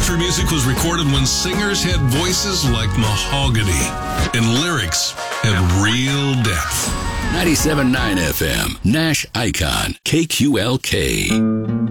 country music was recorded when singers had voices like mahogany and lyrics had real depth. 97.9 FM, Nash Icon, KQLK.